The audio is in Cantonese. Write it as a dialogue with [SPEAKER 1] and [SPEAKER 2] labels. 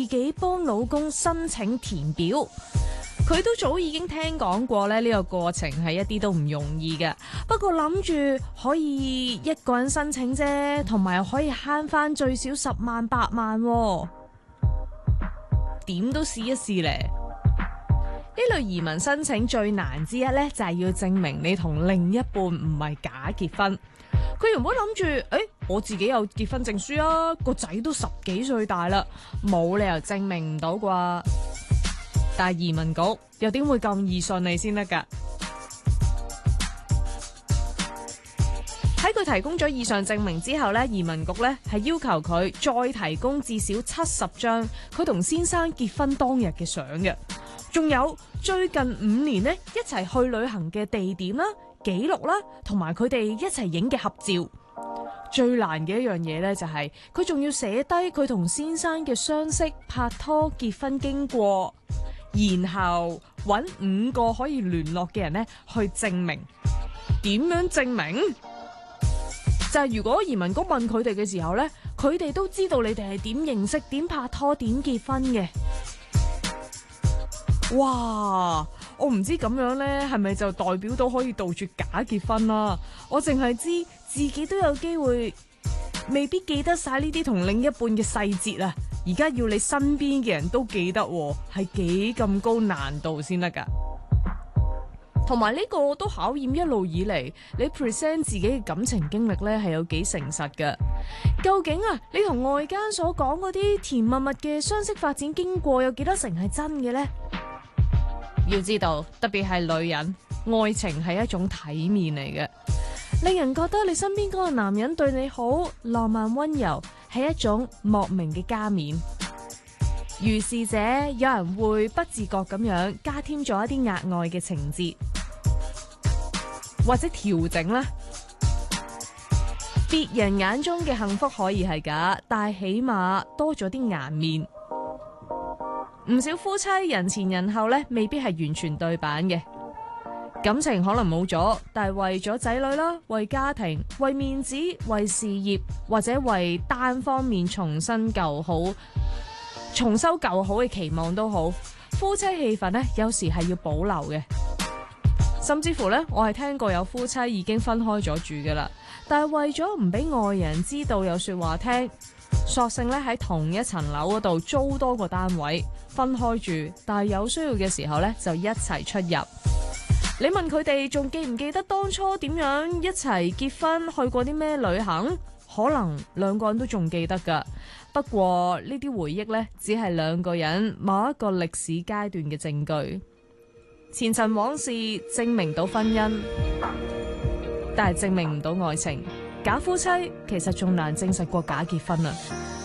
[SPEAKER 1] 己幫老公申請填表。佢都早已經聽講過咧，呢個過程係一啲都唔容易嘅。不過諗住可以一個人申請啫，同埋可以慳翻最少10萬8萬，點都試一試咧。呢類移民申請最難之一呢，就係要證明你同另一半唔係假結婚。佢原本諗住，我自己有結婚證書啊，個仔都10幾歲大啦，冇理由證明唔到啩。但係移民局又點會咁易信你先得㗎？喺佢提供咗以上證明之後呢，移民局呢係要求佢再提供至少70張佢同先生結婚當日嘅相嘅，仲有最近5年呢一齊去旅行嘅地點啦、記錄啦，同埋佢哋一齊影嘅合照。最難嘅一樣嘢呢，就係佢仲要寫低佢同先生嘅相識、拍拖、結婚經過，然後揾5個可以聯絡嘅人呢去證明。點樣證明？就係如果移民局問佢哋嘅時候呢，佢哋都知道你哋係點認識、點拍拖、點結婚嘅。哇！我唔知咁樣呢係咪就代表到可以杜絕假結婚啦？我淨係知自己都有機會未必記得晒呢啲同另一半嘅細節啊！而家要你身邊嘅人都記得，係幾咁高難度先得噶。同埋呢個都考驗一路以嚟你 present 自己嘅感情經歷呢係有幾誠實噶。究竟啊，你同外間所講嗰啲甜蜜蜜嘅相識發展經過有幾多成係真嘅呢？要知道，特別係女人，愛情係一種體面嚟嘅，令人覺得你身邊嗰個男人對你好，浪漫溫柔，係一種莫名嘅加冕。如是者，有人會不自覺咁樣加添咗一啲額外嘅情節，或者調整啦。別人眼中嘅幸福可以係假，但係起碼多咗啲顏面。唔少夫妻人前人後咧，未必係完全對版嘅，感情可能冇咗，但係為咗仔女啦，為家庭，為面子，為事業，或者為單方面重修舊好嘅期望都好，夫妻氣氛呢，有時係要保留嘅。甚至乎呢，我係聽過有夫妻已經分開咗住噶啦，但係為咗唔俾外人知道有說話聽，索性咧喺同一層樓嗰度租多個單位，分開住，但係有需要嘅時候咧就一齊出入。你問佢哋仲記唔記得當初點樣一齊結婚，去過啲咩旅行？可能兩個人都仲記得噶。不過呢啲回憶咧，只係兩個人某一個歷史階段嘅證據。前塵往事證明到婚姻，但係證明唔到愛情。假夫妻其實仲難證實過假結婚啊！